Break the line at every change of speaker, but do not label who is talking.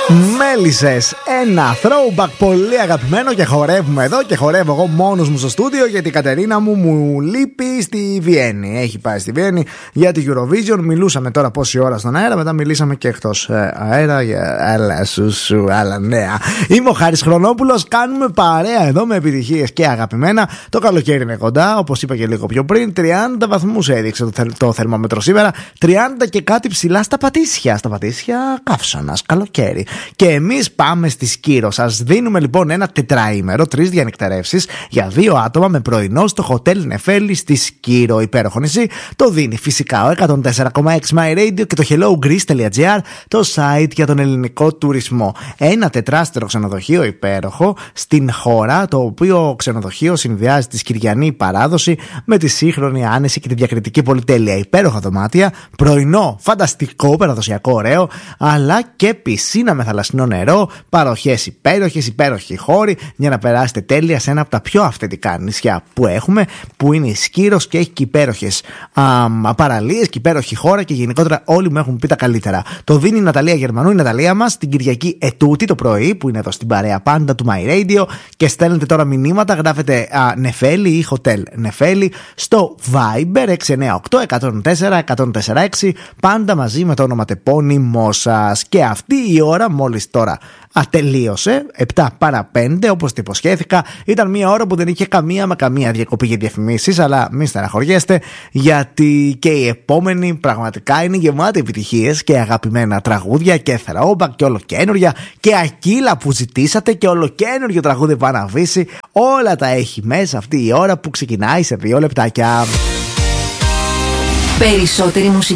Μέλισσες, ένα throwback πολύ αγαπημένο και χορεύουμε εδώ και χορεύω εγώ μόνος μου στο στούντιο γιατί η Κατερίνα μου λείπει στη Βιέννη. Έχει πάει στη Βιέννη για τη Eurovision. Μιλούσαμε τώρα πόση ώρα στον αέρα, μετά μιλήσαμε και εκτός αέρα για άλλα σουσου, άλλα νέα. Είμαι ο Χάρης Χρονόπουλος, κάνουμε παρέα εδώ με επιτυχίες και αγαπημένα. Το καλοκαίρι είναι κοντά, όπως είπα και λίγο πιο πριν. 30 βαθμούς έδειξε το θερμόμετρο σήμερα, 30 και κάτι ψηλά στα Πατήσια. Στα Πατήσια καύσωνας, καλοκαίρι. Και εμείς πάμε στη Σκύρο. Σας δίνουμε λοιπόν ένα τετράημερο, 3 διανυκτερεύσεις για 2 άτομα με πρωινό στο Hotel Νεφέλη στη Σκύρο. Υπέροχο νησί. Το δίνει φυσικά ο 104,6 My Radio και το hellogreece.gr, το site για τον ελληνικό τουρισμό. Ένα τετράστερο ξενοδοχείο υπέροχο στην χώρα, το οποίο ξενοδοχείο συνδυάζει τη σκυριανή παράδοση με τη σύγχρονη άνεση και τη διακριτική πολυτέλεια. Υπέροχα δωμάτια, πρωινό φανταστικό, παραδοσιακό ωραίο, αλλά και πισίνα με θαλασσινό νερό, παροχές υπέροχες, υπέροχοι χώροι για να περάσετε τέλεια σε ένα από τα πιο αυθεντικά νησιά που έχουμε, που είναι η Σκύρος και έχει και υπέροχες παραλίες και υπέροχη χώρα και γενικότερα όλοι μου έχουν πει τα καλύτερα. Το δίνει η Ναταλία Γερμανού, η Ναταλία μας, την Κυριακή ετούτη το πρωί που είναι εδώ στην παρέα πάντα του My Radio και στέλνετε τώρα μηνύματα, γράφετε Νεφέλη ή Hotel Νεφέλη στο Viber 698-104-146, πάντα μαζί με το ονοματεπώνυμό σας. Και αυτή η ώρα μόλις τώρα τελείωσε, 7 παρά 5, όπως το υποσχέθηκα. Ήταν μια ώρα που δεν είχε καμία διακοπή για διαφημίσεις, αλλά μην στεναχωριέστε, γιατί και η επόμενη πραγματικά είναι γεμάτη επιτυχίες και αγαπημένα τραγούδια και throwback και ολοκαίνουργια και Ακύλα που ζητήσατε και ολοκαίνουργιο τραγούδι Παναβίση. Όλα τα έχει μέσα αυτή η ώρα που ξεκινάει σε 2 λεπτάκια.
Περισσότερη μουσική.